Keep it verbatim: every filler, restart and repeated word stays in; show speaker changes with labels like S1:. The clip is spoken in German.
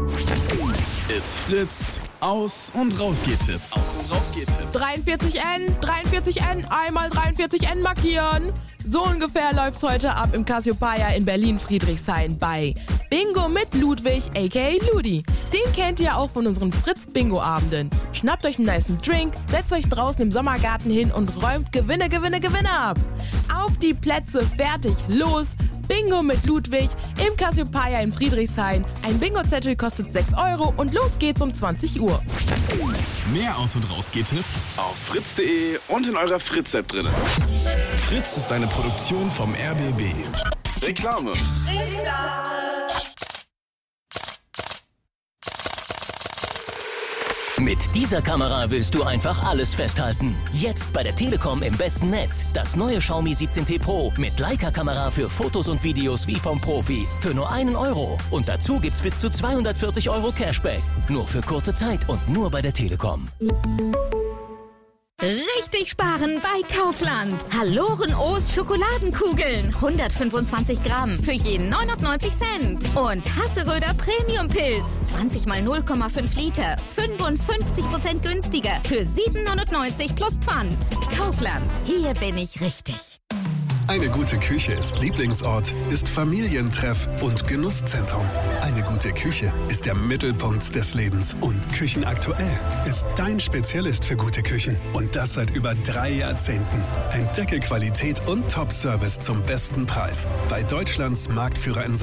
S1: It's Fritz. Aus- und Rausgeht-Tipps. Aus- und Rausgeht-Tipps.
S2: dreiundvierzig N, dreiundvierzig N, einmal dreiundvierzig N markieren. So ungefähr läuft's heute ab im Cassiopeia in Berlin-Friedrichshain bei Bingo mit Ludwig, aka Ludi. Den kennt ihr auch von unseren Fritz-Bingo-Abenden. Schnappt euch einen nicen Drink, setzt euch draußen im Sommergarten hin und räumt Gewinne, Gewinne, Gewinne ab. Auf die Plätze, fertig, los! Bingo mit Ludwig im Cassiopeia in Friedrichshain. Ein Bingo-Zettel kostet sechs Euro und los geht's um zwanzig Uhr.
S1: Mehr Aus- und Rausgeht-Tipps auf fritz punkt de und in eurer Fritz-App drin. Fritz ist eine Produktion vom R B B. Reklame.
S3: Mit dieser Kamera willst du einfach alles festhalten. Jetzt bei der Telekom im besten Netz. Das neue Xiaomi siebzehn T Pro mit Leica-Kamera für Fotos und Videos wie vom Profi. Für nur einen Euro. Und dazu gibt's bis zu zweihundertvierzig Euro Cashback. Nur für kurze Zeit und nur bei der Telekom.
S4: Richtig sparen bei Kaufland. Haloren-O's Schokoladenkugeln. hundertfünfundzwanzig Gramm für jeden neunundneunzig Cent. Und Hasseröder Premium-Pilz. zwanzig mal null Komma fünf Liter. fünfundfünfzig Prozent günstiger. Für sieben neunundneunzig plus Pfand. Kaufland. Hier bin ich richtig.
S5: Eine gute Küche ist Lieblingsort, ist Familientreff und Genusszentrum. Eine gute Küche ist der Mittelpunkt des Lebens. Und Küchenaktuell ist dein Spezialist für gute Küchen. Und das seit über drei Jahrzehnten. Entdecke Qualität und Top-Service zum besten Preis. Bei Deutschlands Marktführer in